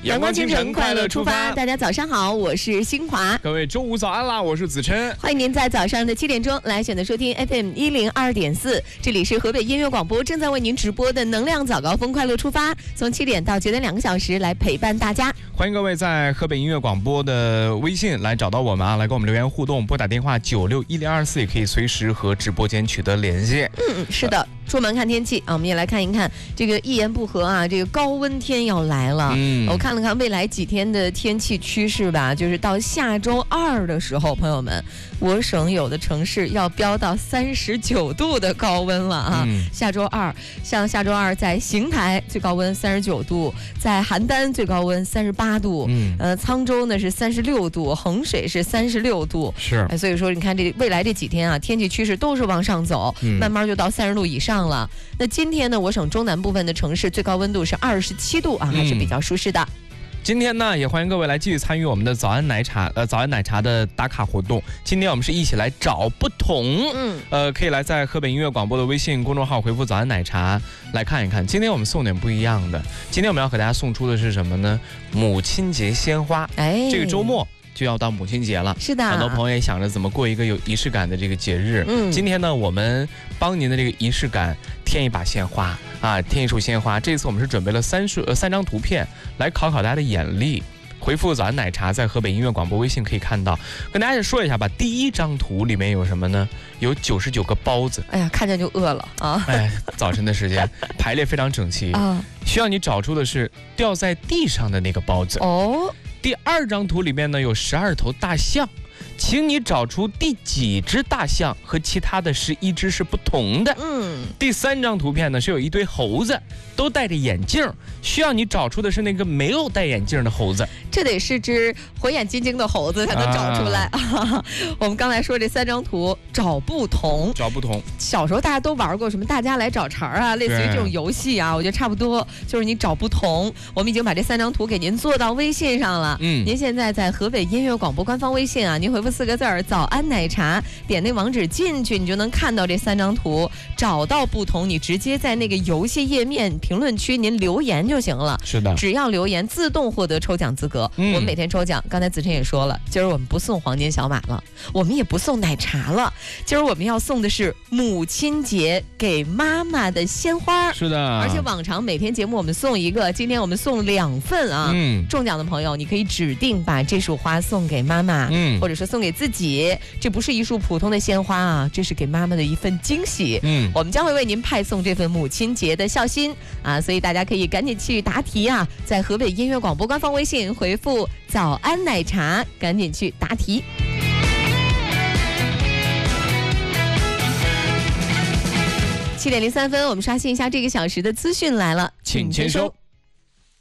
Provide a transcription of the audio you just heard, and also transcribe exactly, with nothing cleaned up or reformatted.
阳光清晨，快乐出发。大家早上好，我是新华。 各位中午早安啦，我是子琛。 欢迎您在早上的七点钟来选择收听 F M 一零二点四，这里是河北音乐广播正在为您直播的能量早高峰快乐出发，从七点到九点两个小时来陪伴大家。 欢迎各位在河北音乐广播的微信来找到我们啊，来跟我们留言互动，拨打电话九六一零二四，也可以随时和直播间取得联系。 嗯，是的。出门看天气啊，我们也来看一看这个一言不合啊，这个高温天要来了。嗯，我看了看未来几天的天气趋势吧，就是到下周二的时候，朋友们，我省有的城市要飙到三十九度的高温了啊。嗯、下周二，像下周二在邢台最高温三十九度，在邯郸最高温三十八度，嗯，呃，沧州呢是三十六度，衡水是三十六度， 是、 哎，所以说你看这未来这几天啊，天气趋势都是往上走，嗯、慢慢就到三十度以上。了，那今天呢，我省中南部分的城市最高温度是二十七度啊，还是比较舒适的。嗯、 今天呢，也欢迎各位来继续参与我们的早安奶茶呃早安奶茶的打卡活动。今天我们是一起来找不同，嗯，呃，可以来在河北音乐广播的微信公众号回复早安奶茶来看一看。今天我们送点不一样的，今天我们要和大家送出的是什么呢？母亲节鲜花。哎，这个周末就要到母亲节了， 是的， 很多朋友也想着怎么过一个有仪式感的这个节日。嗯，今天呢，我们帮您的这个仪式感添一把鲜花啊，添一束鲜花。这次我们是准备了三束呃三张图片来考考大家的眼力。回复早安奶茶，在河北音乐广播微信可以看到。跟大家说一下吧，第一张图里面有什么呢？有九十九个包子。 哎呀，看见就饿了啊！ 哎，早晨的时间排列非常整齐啊。需要你找出的是掉在地上的那个包子。哦。第二张图里面呢有十二头大象，请你找出第几只大象和其他的十一只是不同的。嗯。第三张图片呢是有一堆猴子，都戴着眼镜，需要你找出的是那个没有戴眼镜的猴子。 这得是只火眼金睛的猴子才能找出来。啊、我们刚才说这三张图找不同， 找不同。 小时候大家都玩过什么大家来找茬啊，类似于这种游戏啊，我觉得差不多，就是你找不同。我们已经把这三张图给您做到微信上了。嗯，您现在在河北音乐广播官方微信啊，您回复四个字儿“早安奶茶”，点那网址进去，你就能看到这三张图。找到不同，你直接在那个游戏页面评论区您留言就行了。 是的， 只要留言自动获得抽奖资格。嗯、我们每天抽奖，刚才子琛也说了，今儿我们不送黄金小马了，我们也不送奶茶了，今儿我们要送的是母亲节给妈妈的鲜花。 是的， 而且往常每天节目我们送一个，今天我们送两份啊。嗯，中奖的朋友你可以指定把这束花送给妈妈，嗯，或者说送给自己，这不是一束普通的鲜花啊，这是给妈妈的一份惊喜。嗯，我们将会为您派送这份母亲节的孝心啊，所以大家可以赶紧去答题啊，在河北音乐广播官方微信回复早安奶茶，赶紧去答题。七点零三分，我们刷新一下这个小时的资讯来了， 请签收。